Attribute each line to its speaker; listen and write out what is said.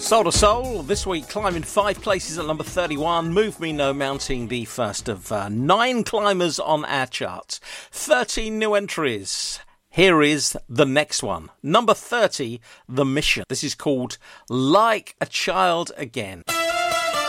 Speaker 1: Soul to Soul, this week climbing 5 places at number 31. Move Me No mounting the first of 9 climbers on our charts. 13 new entries. Here is the next one. Number 30, The Mission. This is called Like a Child Again.